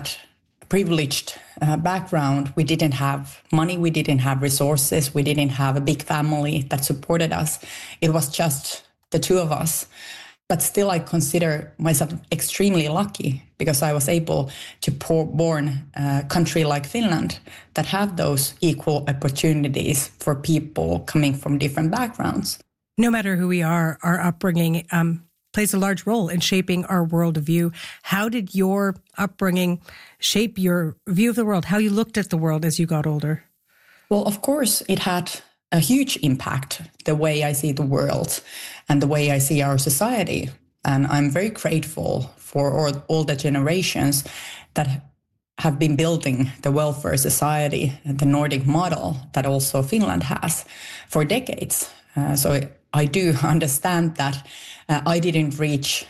that privileged background, we didn't have money, we didn't have resources, we didn't have a big family that supported us. It was just the two of us. But still, I consider myself extremely lucky because I was able to born a country like Finland that have those equal opportunities for people coming from different backgrounds. No matter who we are, our upbringing plays a large role in shaping our worldview. How did your upbringing shape your view of the world, how you looked at the world as you got older? Well, of course, it had a huge impact, the way I see the world and the way I see our society. And I'm very grateful for all the generations that have been building the welfare society, the Nordic model that also Finland has for decades. So I do understand that I didn't reach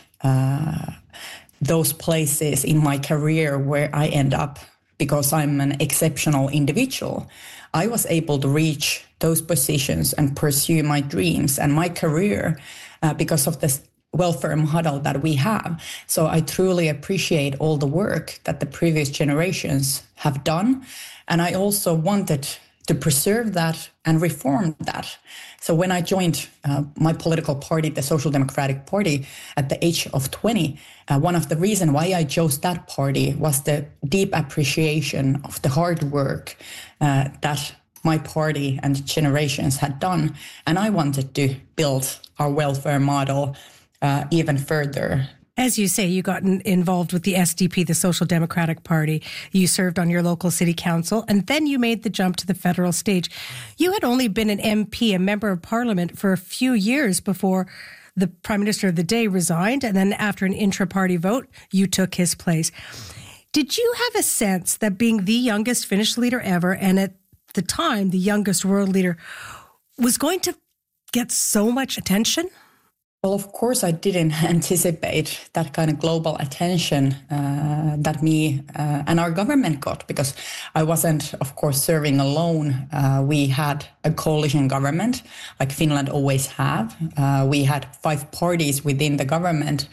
those places in my career where I end up because I'm an exceptional individual. I was able to reach those positions and pursue my dreams and my career because of this welfare model that we have. So I truly appreciate all the work that the previous generations have done. And I also wanted to preserve that and reform that. So when I joined my political party, the Social Democratic Party, at the age of 20, one of the reasons why I chose that party was the deep appreciation of the hard work that my party and generations had done. And I wanted to build our welfare model even further. As you say, you got involved with the SDP, the Social Democratic Party. You served on your local city council, and then you made the jump to the federal stage. You had only been an MP, a member of parliament, for a few years before the Prime Minister of the day resigned, and then after an intra-party vote, you took his place. Did you have a sense that being the youngest Finnish leader ever, and at the time, the youngest world leader, was going to get so much attention? Well, of course, I didn't anticipate that kind of global attention that me and our government got, because I wasn't, of course, serving alone. We had a coalition government, like Finland always have. We had 5 parties within the government,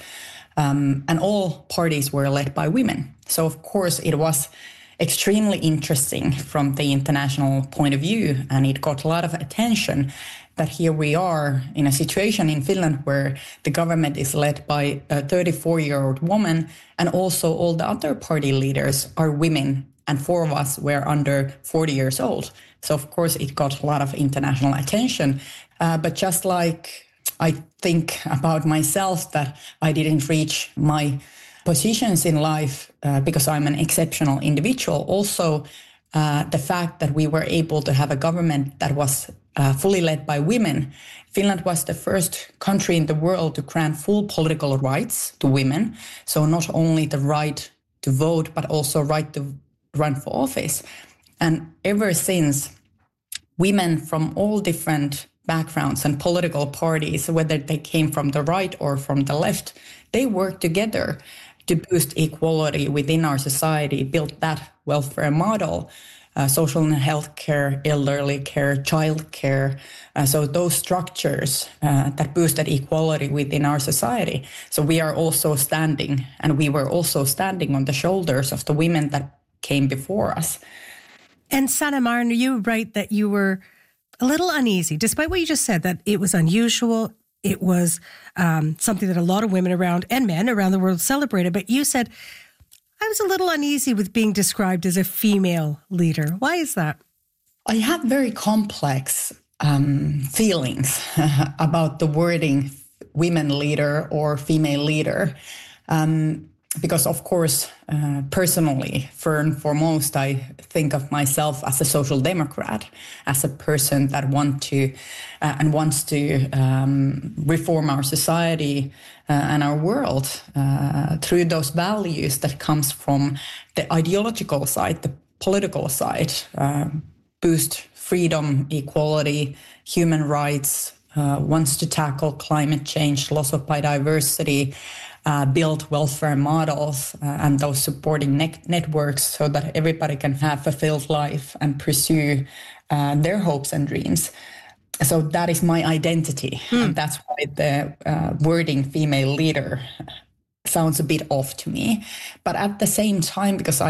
and all parties were led by women. So, of course, it was extremely interesting from the international point of view, and it got a lot of attention. That here we are in a situation in Finland where the government is led by a 34-year-old woman, and also all the other party leaders are women, and 4 of us were under 40 years old. So of course it got a lot of international attention. But just like I think about myself that I didn't reach my positions in life because I'm an exceptional individual, also the fact that we were able to have a government that was fully led by women. Finland was the first country in the world to grant full political rights to women. So not only the right to vote, but also right to run for office. And ever since, women from all different backgrounds and political parties, whether they came from the right or from the left, they worked together to boost equality within our society, build that welfare model, social and health care, elderly care, child care. So those structures that boosted equality within our society. So we are also standing, and we were also standing on the shoulders of the women that came before us. And Sanna Marin, you write that you were a little uneasy, despite what you just said, that it was unusual. It was something that a lot of women around and men around the world celebrated. But you said, I was a little uneasy with being described as a female leader. Why is that? I have very complex feelings about the wording women leader or female leader. Because, of course, personally, first and foremost, I think of myself as a social democrat, as a person that wants to reform our society and our world through those values that comes from the ideological side, the political side, boost freedom, equality, human rights, wants to tackle climate change, loss of biodiversity, build welfare models and those supporting networks so that everybody can have a fulfilled life and pursue their hopes and dreams. So that is my identity. And that's why the wording female leader sounds a bit off to me. But at the same time, because